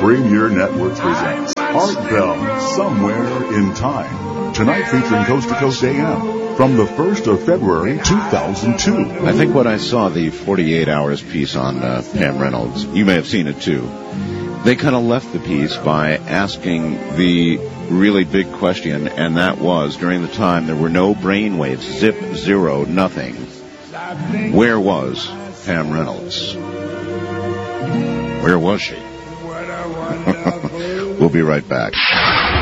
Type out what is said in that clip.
Premier Networks presents Art Bell, Somewhere in Time. Tonight featuring Coast to Coast AM from the 1st of February, 2002. I think when I saw the 48 Hours piece on Pam Reynolds, you may have seen it too, they kind of left the piece by asking the really big question, and that was, during the time there were no brainwaves, zip, zero, nothing, where was Pam Reynolds? Where was she? We'll be right back.